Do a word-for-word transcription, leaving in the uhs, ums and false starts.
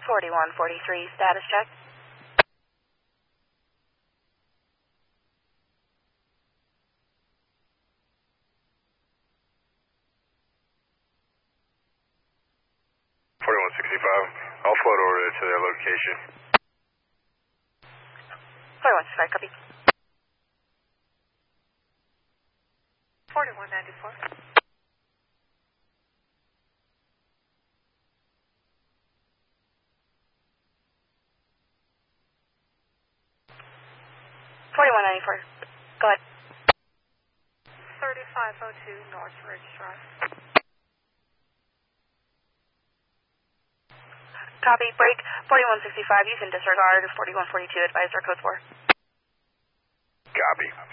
forty-one forty-three, status check. forty-one sixty-five, I'll float over to their location. forty-one sixty-five, copy. forty-one ninety-four. forty-one ninety-four, go ahead. thirty-five oh two North Ridge Drive. Copy, break. forty-one sixty-five, you can disregard. forty-one forty-two, advisor code four. Copy.